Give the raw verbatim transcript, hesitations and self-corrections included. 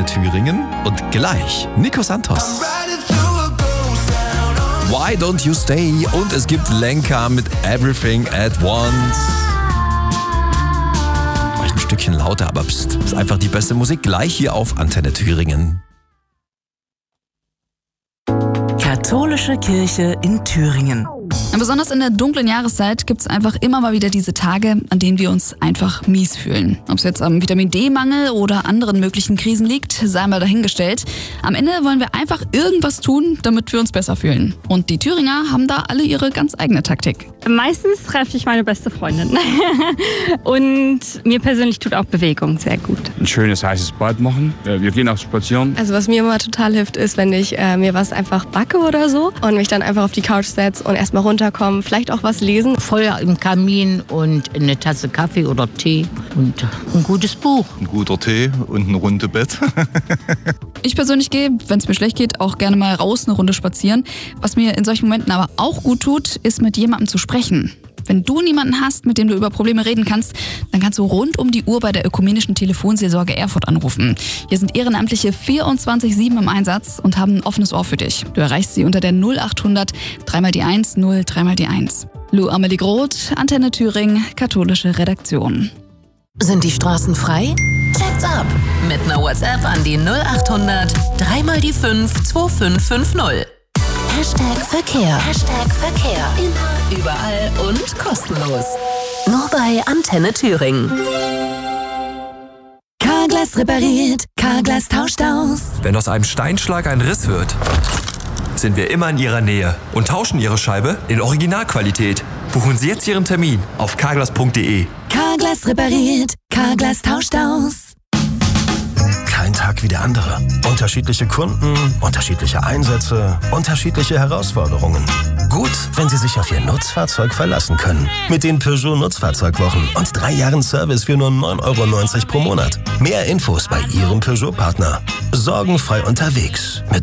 Thüringen und gleich Nico Santos. Why Don't You Stay? Und es gibt Lenka mit Everything at Once. War ich ein Stückchen lauter, aber pst, ist einfach die beste Musik gleich hier auf Antenne Thüringen. Katholische Kirche in Thüringen. Besonders in der dunklen Jahreszeit gibt es einfach immer mal wieder diese Tage, an denen wir uns einfach mies fühlen. Ob es jetzt am Vitamin-D-Mangel oder anderen möglichen Krisen liegt, sei mal dahingestellt. Am Ende wollen wir einfach irgendwas tun, damit wir uns besser fühlen. Und die Thüringer haben da alle ihre ganz eigene Taktik. Meistens treffe ich meine beste Freundin. Und mir persönlich tut auch Bewegung sehr gut. Ein schönes heißes Bad machen. Wir gehen auch spazieren. Also was mir immer total hilft, ist, wenn ich äh, mir was einfach backe oder so und mich dann einfach auf die Couch setze und erstmal runterkommen, vielleicht auch was lesen. Feuer im Kamin und eine Tasse Kaffee oder Tee und ein gutes Buch. Ein guter Tee und ein rundes Bett. Ich persönlich gehe, wenn es mir schlecht geht, auch gerne mal raus eine Runde spazieren. Was mir in solchen Momenten aber auch gut tut, ist mit jemandem zu sprechen. Wenn du niemanden hast, mit dem du über Probleme reden kannst, dann kannst du rund um die Uhr bei der Ökumenischen Telefonseelsorge Erfurt anrufen. Hier sind Ehrenamtliche vierundzwanzig sieben im Einsatz und haben ein offenes Ohr für dich. Du erreichst sie unter der null achthundert dreimal die eins, null dreimal die eins. Lou Amelie Groth, Antenne Thüringen, katholische Redaktion. Sind die Straßen frei? Check's ab! Mit einer WhatsApp an die null achthundert dreimal die fünf, zwei fünf fünf null. Hashtag Verkehr. Hashtag Verkehr. Immer, überall und kostenlos. Nur bei Antenne Thüringen. Carglass repariert, Carglass tauscht aus. Wenn aus einem Steinschlag ein Riss wird, sind wir immer in Ihrer Nähe und tauschen Ihre Scheibe in Originalqualität. Buchen Sie jetzt Ihren Termin auf carglass punkt de. Carglass repariert, Carglass tauscht aus. Kein Tag wie der andere. Unterschiedliche Kunden, unterschiedliche Einsätze, unterschiedliche Herausforderungen. Gut, wenn Sie sich auf Ihr Nutzfahrzeug verlassen können. Mit den Peugeot Nutzfahrzeugwochen und drei Jahren Service für nur neun Euro neunzig pro Monat. Mehr Infos bei Ihrem Peugeot-Partner. Sorgenfrei unterwegs mit